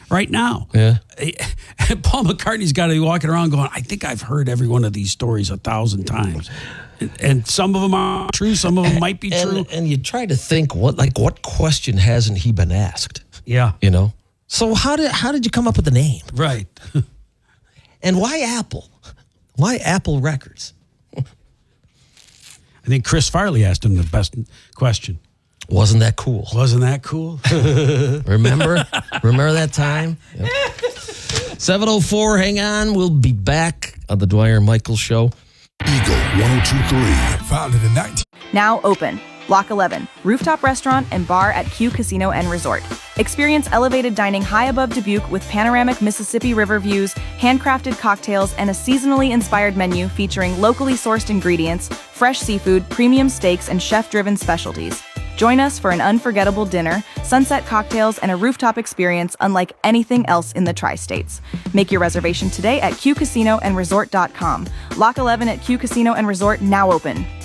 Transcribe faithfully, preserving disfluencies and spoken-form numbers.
right now. Yeah. Paul McCartney's got to be walking around going, I think I've heard every one of these stories a thousand times. And, and some of them are true. Some of them might be and, true. And you try to think, what like what question hasn't he been asked? Yeah. You know? So how did how did you come up with the name? Right. And why Apple? Why Apple Records? I think Chris Farley asked him the best question. Wasn't that cool? Wasn't that cool? Remember? Remember that time? Yep. seven oh four, hang on. We'll be back on the Dwyer and Michael Show. Eagle one oh two point three, founded in nineteen. Now open. Block eleven, rooftop restaurant and bar at Q Casino and Resort. Experience elevated dining high above Dubuque with panoramic Mississippi River views, handcrafted cocktails, and a seasonally inspired menu featuring locally sourced ingredients, fresh seafood, premium steaks, and chef-driven specialties. Join us for an unforgettable dinner, sunset cocktails, and a rooftop experience unlike anything else in the tri-states. Make your reservation today at q casino and resort dot com. Lock eleven at Q Casino and Resort, now open.